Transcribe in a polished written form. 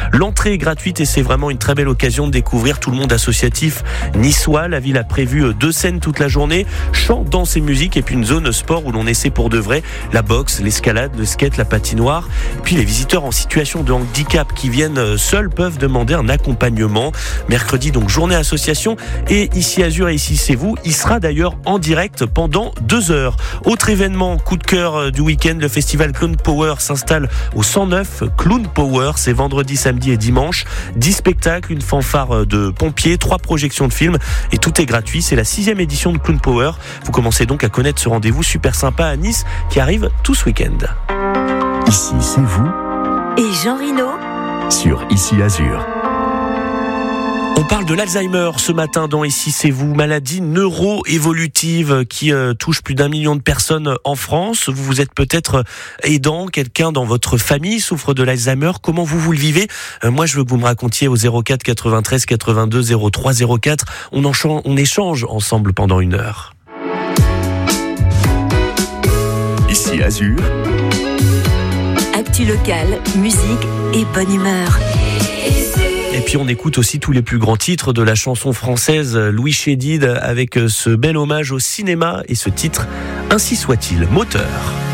L'entrée est gratuite et c'est vraiment une très belle occasion de découvrir tout le monde associatif niçois. La ville a prévu 2 scènes toute la journée, chant, danse et musique, et puis une zone sport où l'on essaie pour de vrai la boxe, l'escalade, le skate, la patinoire. Et puis les visiteurs en situation de handicap qui viennent seuls peuvent demander un accompagnement. Mercredi, donc, journée association, et Ici Azur et Ici C'est Vous, il sera d'ailleurs en direct pendant 2 heures. Autre événement, coup de cœur du week-end, le festival Clown Power s'installe au 109 Clown Power. C'est vendredi, samedi et dimanche. 10 spectacles, une fanfare de pompiers, 3 projections de films et tout est gratuit. C'est la 6e édition de Clown Power. Vous commencez donc à connaître ce rendez-vous super sympa à Nice qui arrive tout ce week-end. Ici C'est Vous et Jean Rino sur Ici Azur. On parle de l'Alzheimer ce matin dans Ici C'est Vous, maladie neuro-évolutive qui touche plus d'1 million de personnes en France. Vous êtes peut-être aidant, quelqu'un dans votre famille souffre de l'Alzheimer. Comment vous le vivez ? Moi, je veux que vous me racontiez au 04 93 82 03 04. On échange ensemble pendant 1 heure. Ici Azur. Actu locale, musique et bonne humeur. Et puis on écoute aussi tous les plus grands titres de la chanson française, Louis Chédid, avec ce bel hommage au cinéma et ce titre, Ainsi soit-il, Moteur.